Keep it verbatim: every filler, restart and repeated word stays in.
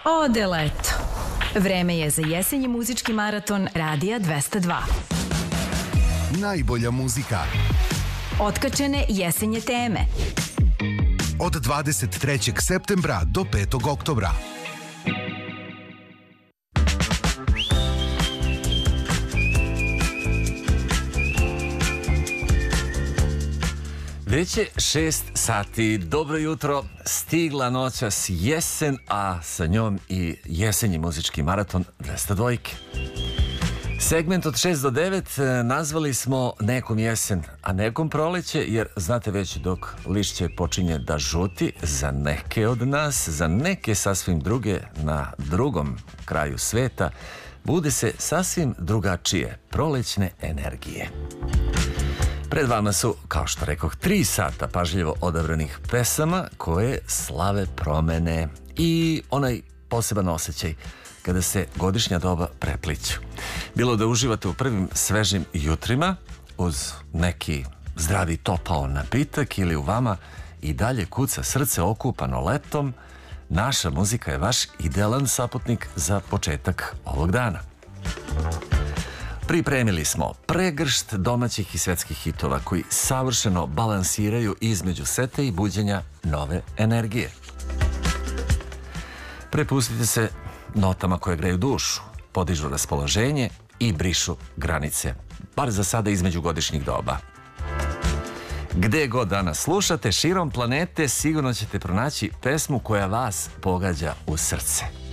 Ode leto. Vreme je za jesenji muzički maraton Radija dvesta dva. Najbolja muzika. Otkačene jesenje teme. Od dvadeset trećeg septembra do petog oktobra. Već je šest sati, dobro jutro, stigla noćas jesen, a sa njom i jesenji muzički maraton dvesta dva. Segment od šest do devet nazvali smo nekom jesen, a nekom proleće, jer znate već dok lišće počinje da žuti, za neke od nas, za neke sasvim druge na drugom kraju sveta, bude se sasvim drugačije prolećne energije. Pred vama su, kao što rekoh, tri sata pažljivo odabranih pesama koje slave promene i onaj poseban osjećaj kada se godišnja doba prepliću. Bilo da uživate u prvim svežim jutrima uz neki zdravi topao napitak ili u vama i dalje kuca srce okupano letom, naša muzika je vaš idealan saputnik za početak ovog dana. Pripremili smo pregršt domaćih i svetskih hitova koji savršeno balansiraju između sete i buđenja nove energije. Prepustite se notama koje greju dušu, podižu raspoloženje i brišu granice, bar za sada između godišnjih doba. Gde god danas slušate, širom planete sigurno ćete pronaći pesmu koja vas pogađa u srce.